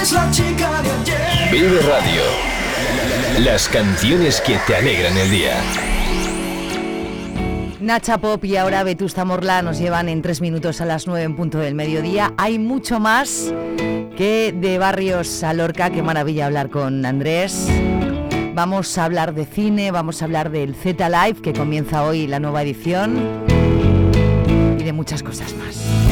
es la chica de ayer. Vive Radio. Las canciones que te alegran el día. Nacha Pop y ahora Vetusta Morla nos llevan en 3 minutos a las 9 en punto del mediodía. Hay mucho más que de Barrios a Lorca. Qué maravilla hablar con Andrés. Vamos a hablar de cine, vamos a hablar del Z Live, que comienza hoy la nueva edición, y de muchas cosas más.